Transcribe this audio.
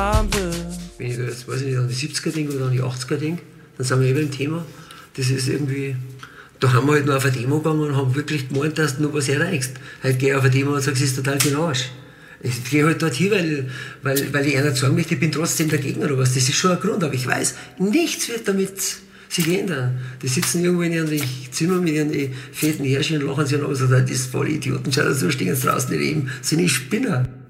Wenn ich da jetzt, weiß ich nicht, an die 70er denke oder an die 80er denke, dann sind wir eben im Thema. Das ist irgendwie, da haben wir halt noch auf eine Demo gegangen und haben wirklich gemeint, dass du noch was erreichst. Heute gehe ich auf eine Demo und sage, es ist total für den Arsch. Ich gehe halt dort hin, weil ich einer sagen möchte, ich bin trotzdem der Gegner oder was. Das ist schon ein Grund, aber ich weiß, nichts wird damit sich ändern. Die sitzen irgendwo in ihren Zimmern mit ihren fetten Härchen und lachen sich an und sagen, das ist voll Idioten, schau, so stehen sie draußen nicht eben, sind die Spinner.